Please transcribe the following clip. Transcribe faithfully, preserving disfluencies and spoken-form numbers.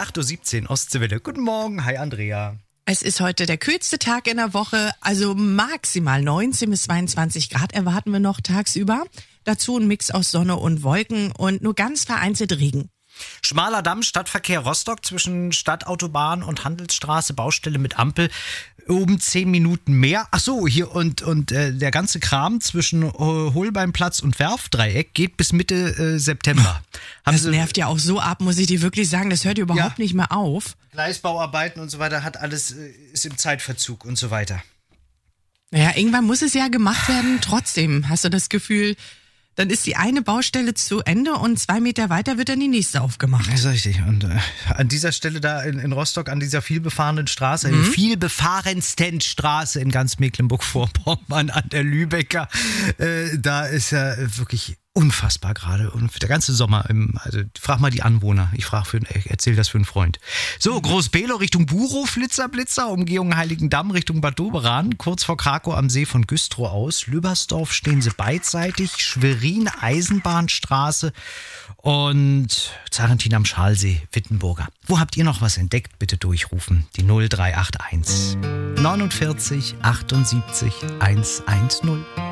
acht Uhr siebzehn Ostseewelle. Guten Morgen, hi Andrea. Es ist heute der kühlste Tag in der Woche, also maximal neunzehn bis zweiundzwanzig Grad erwarten wir noch tagsüber. Dazu ein Mix aus Sonne und Wolken und nur ganz vereinzelt Regen. Schmaler Damm, Stadtverkehr Rostock zwischen Stadtautobahn und Handelsstraße, Baustelle mit Ampel. Oben zehn Minuten mehr. Ach so, hier und, und äh, der ganze Kram zwischen äh, Holbeinplatz und Werfdreieck geht bis Mitte äh, September. Haben Das Sie, nervt ja auch so ab, muss ich dir wirklich sagen. Das hört überhaupt Ja. nicht mehr auf. Gleisbauarbeiten und so weiter, hat alles, äh, ist im Zeitverzug und so weiter. Naja, irgendwann muss es ja gemacht werden. Trotzdem hast du das Gefühl, dann ist die eine Baustelle zu Ende und zwei Meter weiter wird dann die nächste aufgemacht. Das ist richtig. Und äh, an dieser Stelle da in, in Rostock, an dieser vielbefahrenen Straße, mhm. die vielbefahrensten Straße in ganz Mecklenburg-Vorpommern an der Lübecker, äh, da ist ja wirklich unfassbar gerade. Und der ganze Sommer, im, also frag mal die Anwohner. Ich frage für, ich erzähl das für einen Freund. So, Groß-Below Richtung Burow, Flitzer, Blitzer, Umgehung Heiligendamm Richtung Bad Doberan, kurz vor Krakow am See von Güstrow aus. Lübersdorf stehen sie beidseitig, Schwerin, Eisenbahnstraße und Zarentin am Schalsee, Wittenburger. Wo habt ihr noch was entdeckt? Bitte durchrufen. Die null drei acht eins neunundvierzig achtundsiebzig hundertzehn.